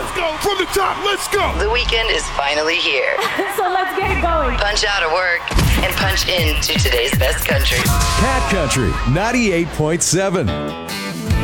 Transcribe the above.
Let's go. From the top, let's go. The weekend is finally here. So let's get it going. Punch out of work and punch into today's best country. Cat Country 98.7.